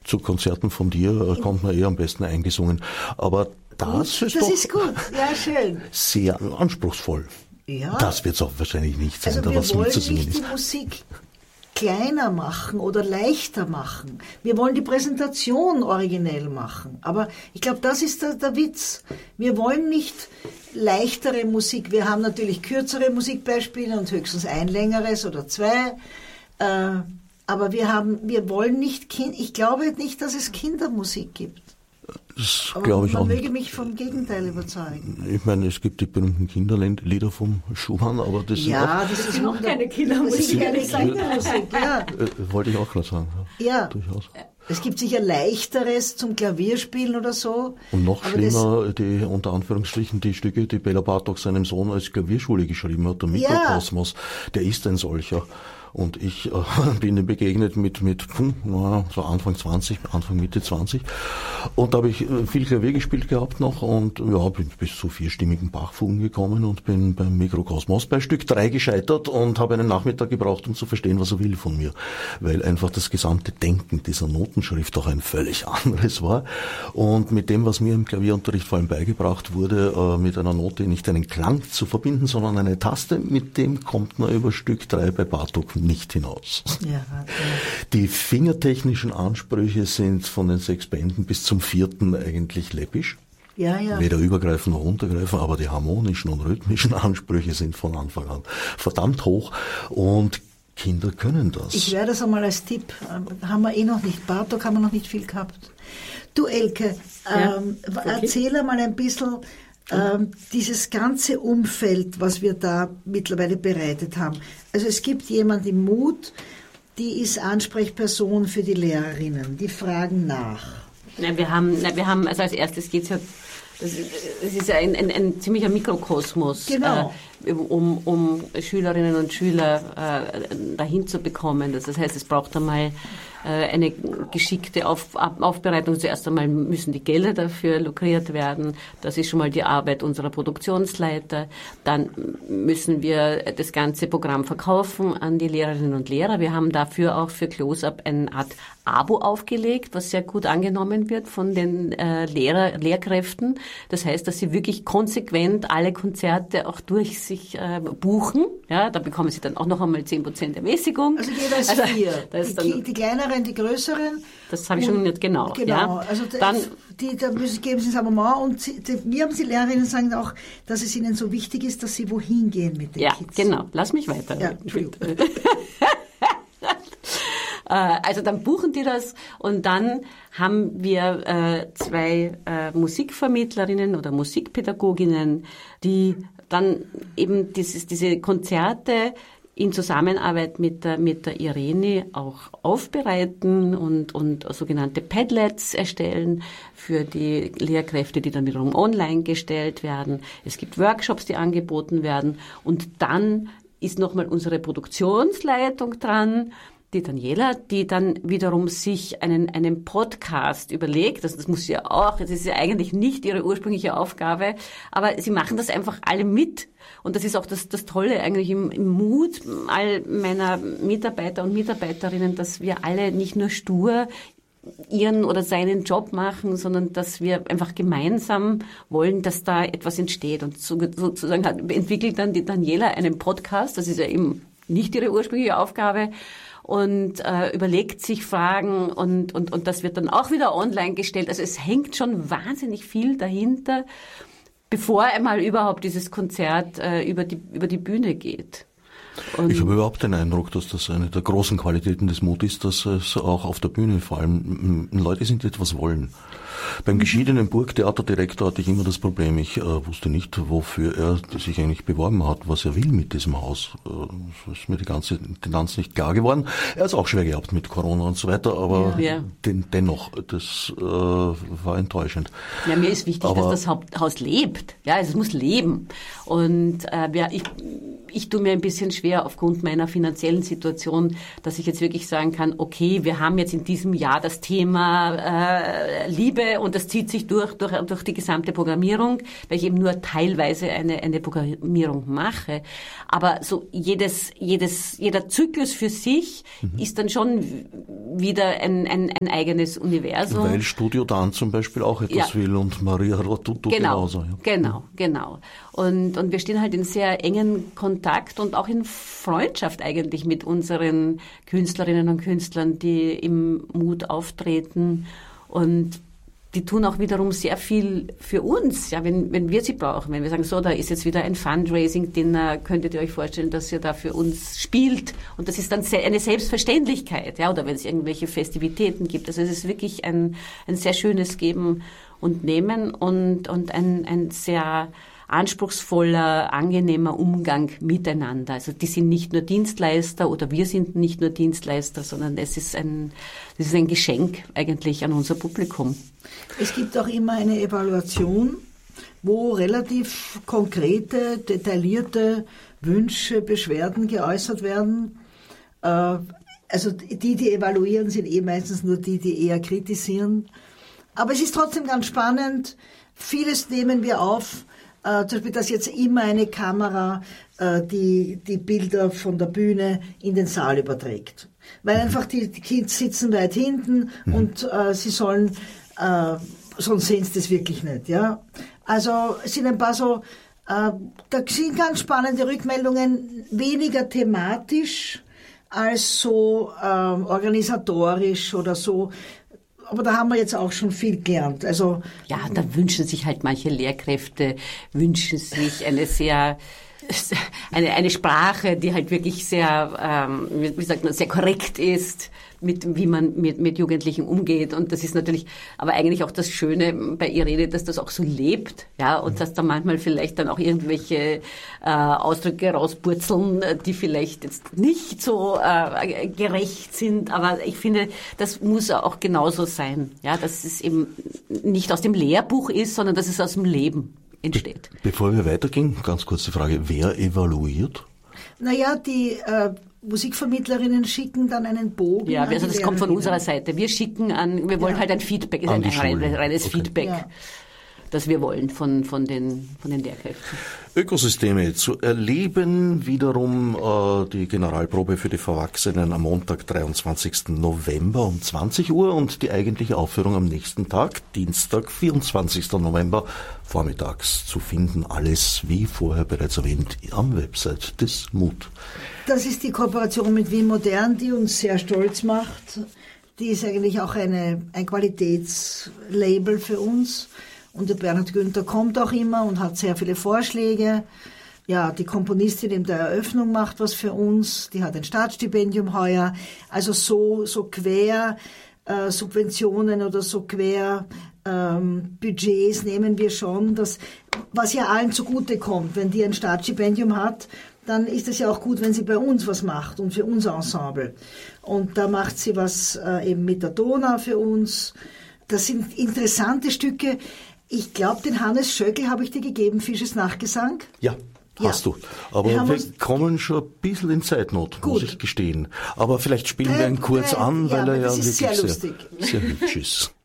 zu Konzerten von dir kommt man am besten eingesungen. Aber das ist gut, ja, schön. Sehr anspruchsvoll. Ja. Das wird es auch wahrscheinlich nicht sein, also da was mitzusingen ist. Wir wollen nicht die Musik kleiner machen oder leichter machen. Wir wollen die Präsentation originell machen. Aber ich glaube, das ist der Witz. Wir wollen nicht leichtere Musik. Wir haben natürlich kürzere Musikbeispiele und höchstens ein längeres oder zwei. Aber wir wollen nicht, ich glaube nicht, dass es Kindermusik gibt. Das glaube ich auch nicht. Man möge mich vom Gegenteil überzeugen. Ich meine, es gibt die berühmten Kinderlieder vom Schumann, aber das ist noch keine Kindermusik. Ja. Wollte ich auch gerade sagen. Ja. Durchaus. Es gibt sicher Leichteres zum Klavierspielen oder so. Und noch schlimmer, die unter Anführungsstrichen die Stücke, die Bela Bartok seinem Sohn als Klavierschule geschrieben hat, der Mikrokosmos, der ist ein solcher. Und ich bin ihm begegnet mit so Anfang Mitte 20. Und da habe ich viel Klavier gespielt gehabt noch und bin bis zu 4-stimmigen Bachfugen gekommen und bin beim Mikrokosmos bei Stück 3 gescheitert und habe einen Nachmittag gebraucht, um zu verstehen, was er will von mir. Weil einfach das gesamte Denken dieser Notenschrift auch ein völlig anderes war. Und mit dem, was mir im Klavierunterricht vor allem beigebracht wurde, mit einer Note nicht einen Klang zu verbinden, sondern eine Taste, mit dem kommt man über Stück 3 bei Bartok nicht hinaus. Ja. Die fingertechnischen Ansprüche sind von den 6 Bänden bis zum 4. eigentlich läppisch. Ja. Weder übergreifen noch untergreifen, aber die harmonischen und rhythmischen Ansprüche sind von Anfang an verdammt hoch und Kinder können das. Ich werde das einmal als Tipp, haben wir noch nicht, Bartok haben wir noch nicht viel gehabt. Du Elke, erzähl einmal ein bisschen dieses ganze Umfeld, was wir da mittlerweile bereitet haben. Also es gibt jemand im Mut, die ist Ansprechperson für die Lehrerinnen, die fragen nach. Wir haben, also als erstes geht es ja, es ist ja ein ziemlicher Mikrokosmos, genau. Um Schülerinnen und Schüler dahin zu bekommen. Das heißt, es braucht einmal eine geschickte Aufbereitung. Zuerst einmal müssen die Gelder dafür lukriert werden. Das ist schon mal die Arbeit unserer Produktionsleiter. Dann müssen wir das ganze Programm verkaufen an die Lehrerinnen und Lehrer. Wir haben dafür auch für Close-Up eine Art Abo aufgelegt, was sehr gut angenommen wird von den Lehrkräften. Das heißt, dass sie wirklich konsequent alle Konzerte auch durch sich buchen. Ja, da bekommen sie dann auch noch einmal 10% Ermäßigung. Also jeweils 4. Die kleineren, die größeren. Das habe ich schon nicht genau. Genau. Ja. Also da geben sie ins Abonnement und mir haben die Lehrerinnen sagen auch, dass es ihnen so wichtig ist, dass sie wohin gehen mit den Kids. Ja, genau. Lass mich weiter. Ja, also dann buchen die das und dann haben wir 2 Musikvermittlerinnen oder Musikpädagoginnen, die dann eben diese Konzerte in Zusammenarbeit mit der Irene auch aufbereiten und sogenannte Padlets erstellen für die Lehrkräfte, die dann wiederum online gestellt werden. Es gibt Workshops, die angeboten werden und dann ist nochmal unsere Produktionsleitung dran, die Daniela, die dann wiederum sich einen Podcast überlegt. Das muss sie ja auch, das ist ja eigentlich nicht ihre ursprüngliche Aufgabe, aber sie machen das einfach alle mit. Und das ist auch das Tolle eigentlich im Mut all meiner Mitarbeiter und Mitarbeiterinnen, dass wir alle nicht nur stur ihren oder seinen Job machen, sondern dass wir einfach gemeinsam wollen, dass da etwas entsteht. Und sozusagen entwickelt dann die Daniela einen Podcast, das ist ja eben nicht ihre ursprüngliche Aufgabe, und überlegt sich Fragen und das wird dann auch wieder online gestellt. Also es hängt schon wahnsinnig viel dahinter, bevor einmal überhaupt dieses Konzert über die Bühne geht. Und ich habe überhaupt den Eindruck, dass das eine der großen Qualitäten des Mut ist, dass es auch auf der Bühne vor allem Leute sind, die etwas wollen. Beim geschiedenen Burgtheaterdirektor hatte ich immer das Problem, ich wusste nicht, wofür er sich eigentlich beworben hat, was er will mit diesem Haus. Das ist mir die ganze Tendenz nicht klar geworden. Er hat es auch schwer gehabt mit Corona und so weiter, aber dennoch, das war enttäuschend. Ja, mir ist wichtig, dass das Haus lebt. Ja, also es muss leben. Und ich tue mir ein bisschen schwer aufgrund meiner finanziellen Situation, dass ich jetzt wirklich sagen kann, okay, wir haben jetzt in diesem Jahr das Thema Liebe und das zieht sich durch die gesamte Programmierung, weil ich eben nur teilweise eine Programmierung mache. Aber so jeder Zyklus für sich ist dann schon wieder ein eigenes Universum. Weil Studio Dan zum Beispiel auch etwas will und Maria Rotuto genauso. Ja. Genau. Und wir stehen halt in sehr engen Kontakt und auch in Freundschaft eigentlich mit unseren Künstlerinnen und Künstlern, die im Mut auftreten. Und die tun auch wiederum sehr viel für uns, ja, wenn wir sie brauchen. Wenn wir sagen, so, da ist jetzt wieder ein Fundraising-Dinner, könntet ihr euch vorstellen, dass ihr da für uns spielt? Und das ist dann eine Selbstverständlichkeit, ja, oder wenn es irgendwelche Festivitäten gibt. Also es ist wirklich ein sehr schönes Geben und Nehmen und ein sehr anspruchsvoller, angenehmer Umgang miteinander. Also die sind nicht nur Dienstleister oder wir sind nicht nur Dienstleister, sondern es ist ein Geschenk eigentlich an unser Publikum. Es gibt auch immer eine Evaluation, wo relativ konkrete, detaillierte Wünsche, Beschwerden geäußert werden. Also die evaluieren, sind meistens nur die eher kritisieren. Aber es ist trotzdem ganz spannend. Vieles nehmen wir auf. Zum Beispiel, dass jetzt immer eine Kamera die Bilder von der Bühne in den Saal überträgt. Weil einfach die Kids sitzen weit hinten und sie sollen, sonst sehen sie das wirklich nicht. Ja? Also es sind ein paar so, da sind ganz spannende Rückmeldungen, weniger thematisch als so organisatorisch oder so. Aber da haben wir jetzt auch schon viel gelernt. Also ja, da wünschen sich halt manche Lehrkräfte, wünschen sich eine Sprache, die halt wirklich sehr, wie sagt man, sehr korrekt ist, wie man mit Jugendlichen umgeht. Und das ist natürlich, aber eigentlich auch das Schöne bei Irene, dass das auch so lebt, ja, und dass da manchmal vielleicht dann auch irgendwelche Ausdrücke rauspurzeln, die vielleicht jetzt nicht so gerecht sind. Aber ich finde, das muss auch genauso sein, ja, dass es eben nicht aus dem Lehrbuch ist, sondern dass es aus dem Leben entsteht. Bevor wir weitergehen, ganz kurze Frage, wer evaluiert? Naja, die Musikvermittlerinnen schicken dann einen Bogen. Ja, also das kommt von unserer Seite. Wir schicken wir wollen halt ein Feedback, ein reines Feedback, das wir wollen von den Lehrkräften. Ökosysteme zu erleben, wiederum die Generalprobe für die Verwachsenen am Montag, 23. November um 20 Uhr und die eigentliche Aufführung am nächsten Tag, Dienstag, 24. November, vormittags zu finden. Alles, wie vorher bereits erwähnt, am Website des MUT. Das ist die Kooperation mit Wien Modern, die uns sehr stolz macht. Die ist eigentlich auch ein Qualitätslabel für uns. Und der Bernhard Günther kommt auch immer und hat sehr viele Vorschläge. Ja, die Komponistin in der Eröffnung macht was für uns. Die hat ein Staatsstipendium heuer. Also so quer Subventionen oder so quer Budgets nehmen wir schon. Was ja allen zugute kommt. Wenn die ein Staatsstipendium hat, dann ist es ja auch gut, wenn sie bei uns was macht und für unser Ensemble. Und da macht sie was eben mit der Donau für uns. Das sind interessante Stücke. Ich glaube, den Hannes Schöckl habe ich dir gegeben, Fisches Nachgesang. Ja, hast du. Aber wir kommen schon ein bisschen in Zeitnot, muss ich gestehen. Aber vielleicht spielen wir ihn kurz an, weil er ja wirklich sehr hübsch ist.